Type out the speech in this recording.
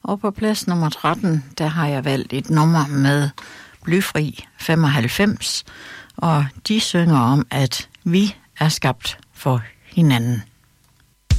Og på plads nummer 13, der har jeg valgt et nummer med Blyfri 95, og de synger om, at vi er skabt for hinanden.